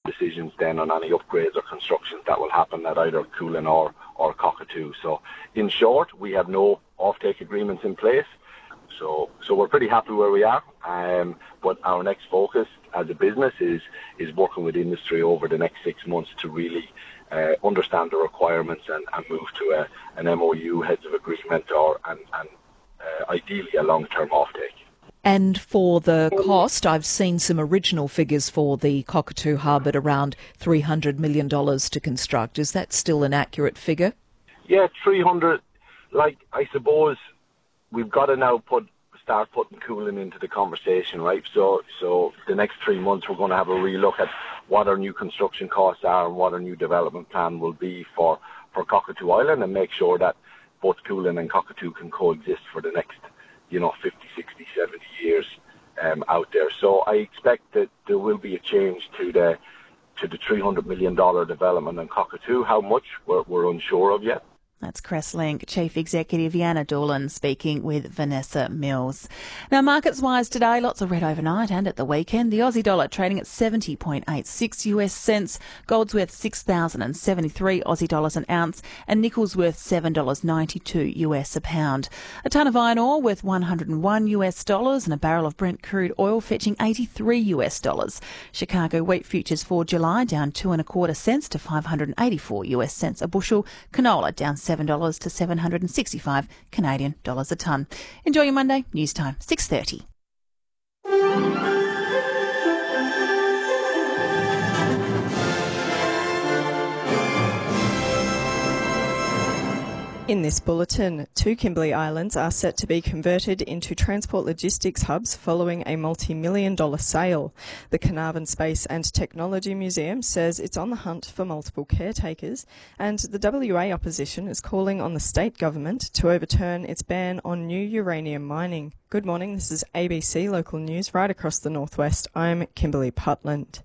decisions then on any upgrades or constructions that will happen at either Coolin or Cockatoo. So in short, we have no offtake agreements in place. So we're pretty happy where we are. But our next focus as a business is working with industry over the next 6 months to really understand the requirements and move to an MOU, heads of agreement, and ideally a long-term offtake. And for the cost, I've seen some original figures for the Cockatoo Hub at around $300 million to construct. Is that still an accurate figure? Yeah, 300. I suppose we've got to now start putting Coolin into the conversation, right? So the next 3 months we're going to have a relook at what our new construction costs are and what our new development plan will be for Cockatoo Island, and make sure that both Coolin and Cockatoo can coexist for the next 50, 60, 70 years out there. So I expect that there will be a change to the $300 million development in Cockatoo. How much, we're unsure of yet. That's Crestlink Chief Executive Yana Doolan speaking with Vanessa Mills. Now, markets-wise today, lots of red overnight and at the weekend. The Aussie dollar trading at 70.86 US cents. Gold's worth 6,073 Aussie dollars an ounce, and nickel's worth $7.92 US a pound. A tonne of iron ore worth $101 US dollars, and a barrel of Brent crude oil fetching $83 US dollars. Chicago wheat futures for July down 2.25 cents to 584 US cents a bushel. Canola down $7 to 765 Canadian dollars a tonne. Enjoy your Monday. News time, 6:30. In this bulletin, 2 Kimberley Islands are set to be converted into transport logistics hubs following a multi-million-dollar sale. The Carnarvon Space and Technology Museum says it's on the hunt for multiple caretakers, and the WA opposition is calling on the state government to overturn its ban on new uranium mining. Good morning, this is ABC Local News right across the northwest. I'm Kimberly Putland.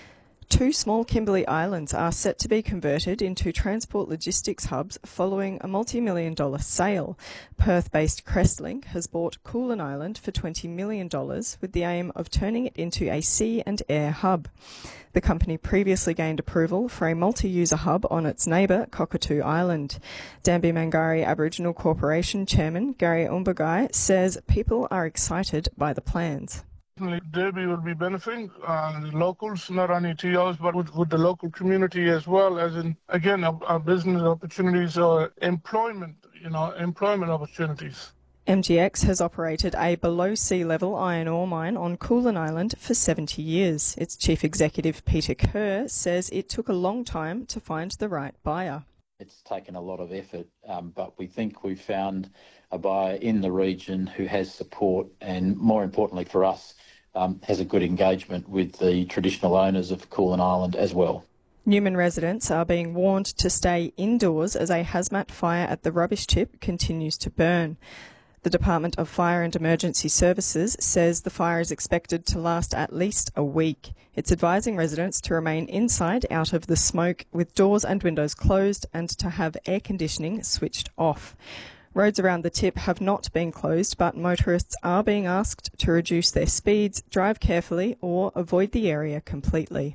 2 small Kimberley Islands are set to be converted into transport logistics hubs following a multi-million-dollar sale. Perth-based Crestlink has bought Coolin Island for $20 million with the aim of turning it into a sea and air hub. The company previously gained approval for a multi-user hub on its neighbour, Cockatoo Island. Dampi Mangari Aboriginal Corporation Chairman Gary Umbagai says people are excited by the plans. Derby will be benefiting the locals, not only TOs, but with the local community as well, as in, again, our business opportunities or employment opportunities. MGX has operated a below sea level iron ore mine on Coolin Island for 70 years. Its chief executive, Peter Kerr, says it took a long time to find the right buyer. It's taken a lot of effort, but we think we've found a buyer in the region who has support and, more importantly for us, has a good engagement with the traditional owners of Coolin Island as well. Newman residents are being warned to stay indoors as a hazmat fire at the rubbish tip continues to burn. The Department of Fire and Emergency Services says the fire is expected to last at least a week. It's advising residents to remain inside out of the smoke with doors and windows closed and to have air conditioning switched off. Roads around the tip have not been closed, but motorists are being asked to reduce their speeds, drive carefully or avoid the area completely.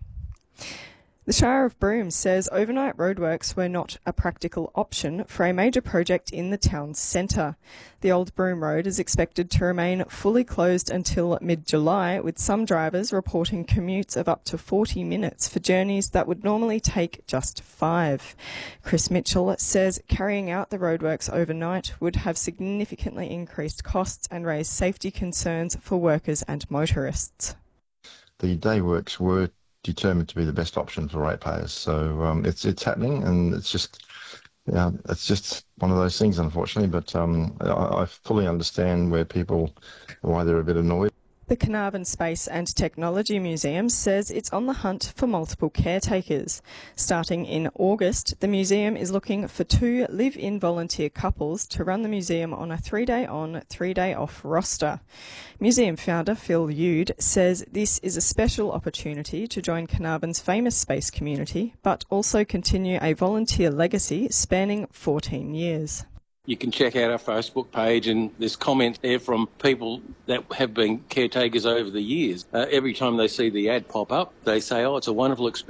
The Shire of Broome says overnight roadworks were not a practical option for a major project in the town's centre. The Old Broome Road is expected to remain fully closed until mid-July, with some drivers reporting commutes of up to 40 minutes for journeys that would normally take just 5. Chris Mitchell says carrying out the roadworks overnight would have significantly increased costs and raise safety concerns for workers and motorists. The day works were determined to be the best option for ratepayers. So it's happening, and it's just one of those things, unfortunately. But I fully understand why they're a bit annoyed. The Carnarvon Space and Technology Museum says it's on the hunt for multiple caretakers. Starting in August, the museum is looking for 2 live-in volunteer couples to run the museum on a 3-day on, 3-day off roster. Museum founder Phil Yude says this is a special opportunity to join Carnarvon's famous space community, but also continue a volunteer legacy spanning 14 years. You can check out our Facebook page, and there's comments there from people that have been caretakers over the years. Every time they see the ad pop up, they say, oh, it's a wonderful experience.